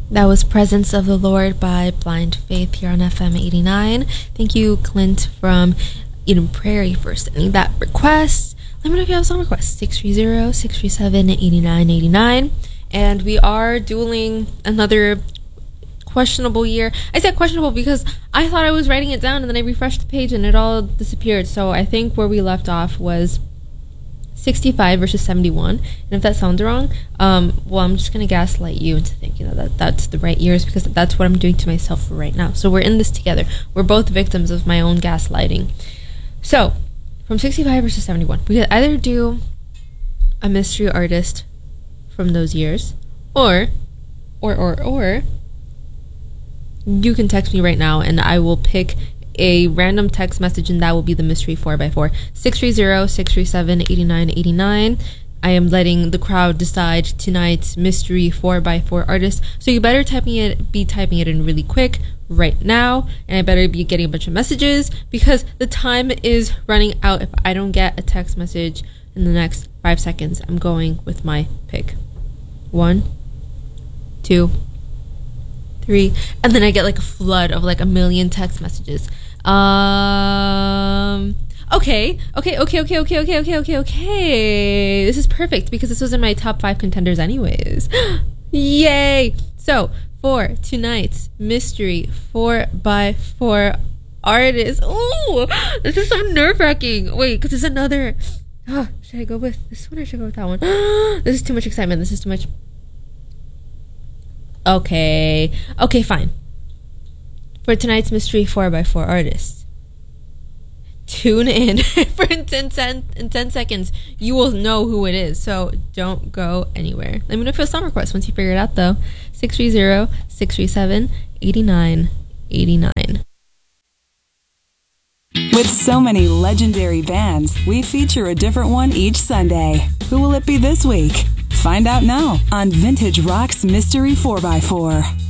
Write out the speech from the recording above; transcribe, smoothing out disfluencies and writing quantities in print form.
That was Presence of the Lord by Blind Faith here on FM 89. Thank you, Clint from Eden Prairie, for sending that request. Let me know if you have a song request. 630-637-8989. And we are dueling another questionable year. I said questionable because I thought I was writing it down and then I refreshed the page and it all disappeared. So I think where we left off was 65 versus 71. And if that sounds wrong, well, I'm just going to gaslight you into thinking that that's the right years, because that's what I'm doing to myself right now. So we're in this together. We're both victims of my own gaslighting. So from 65 versus 71, we could either do a mystery artist from those years, or you can text me right now and I will pick a random text message and that will be the mystery 4x4. 630-637-8989. I am letting the crowd decide tonight's mystery 4x4 artist. So you better be typing it in really quick right now, and I better be getting a bunch of messages because the time is running out. If I don't get a text message in the next 5 seconds, I'm going with my pick. 1, 2, 3, and then I get like a flood of like a million text messages. Okay. This is perfect because this was in my top 5 contenders anyways. Yay! So for tonight's mystery 4x4 artist. Ooh, this is so nerve-wracking. Wait, because there's another. Should I go with this one or should I go with that one? This is too much excitement. This is too much. Okay, fine. For tonight's mystery 4x4 artist, tune in for in 10 seconds. You will know who it is, so don't go anywhere. Let me know if you have a song request once you figure it out, though. 630-637-8989. With so many legendary bands, we feature a different one each Sunday. Who will it be this week? Find out now on Vintage Rock's Mystery 4x4.